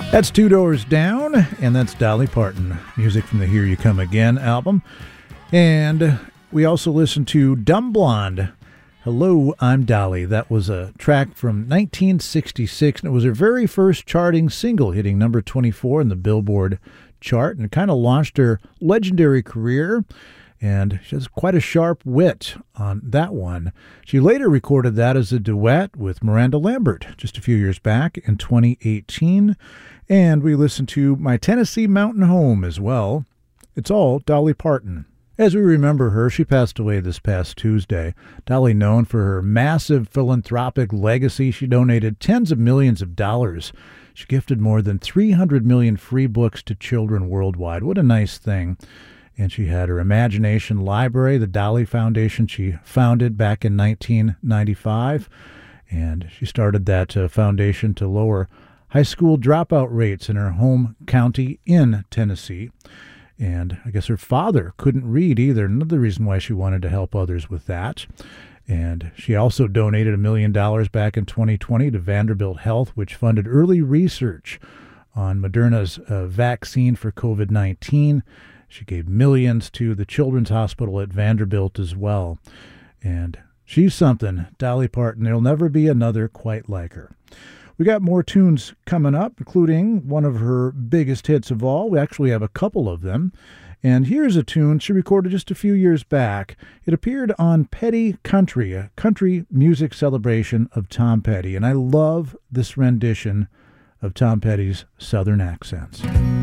That's Two Doors Down, and that's Dolly Parton, music from the Here You Come Again album. And we also listened to Dumb Blonde, Hello, I'm Dolly. That was a track from 1966, and it was her very first charting single, hitting number 24 in the Billboard chart, and kind of launched her legendary career. And she has quite a sharp wit on that one. She later recorded that as a duet with Miranda Lambert just a few years back in 2018. And we listened to My Tennessee Mountain Home as well. It's all Dolly Parton. As we remember her, she passed away this past Tuesday. Dolly, known for her massive philanthropic legacy, she donated tens of millions of dollars. She gifted more than 300 million free books to children worldwide. What a nice thing. And she had her Imagination Library, the Dolly Foundation, she founded back in 1995. And she started that foundation to lower high school dropout rates in her home county in Tennessee. And I guess her father couldn't read either, another reason why she wanted to help others with that. And she also donated $1 million back in 2020 to Vanderbilt Health, which funded early research on Moderna's vaccine for COVID-19. She gave millions to the Children's Hospital at Vanderbilt as well. And she's something, Dolly Parton. There'll never be another quite like her. We got more tunes coming up, including one of her biggest hits of all. We actually have a couple of them. And here's a tune she recorded just a few years back. It appeared on Petty Country, a country music celebration of Tom Petty. And I love this rendition of Tom Petty's Southern accents.